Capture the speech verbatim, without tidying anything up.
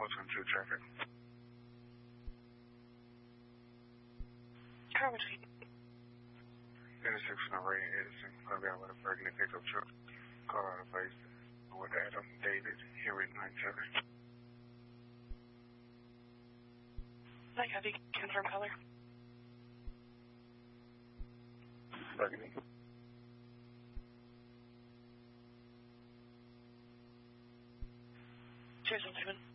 What's on two traffic? Car between. Intersection of Ray and Edison. I'll be out with a burgundy pickup truck. Car out of place. With Adam, David, Henry, nine seven. I copy. Confirm color. Burgundy. Cheers, David.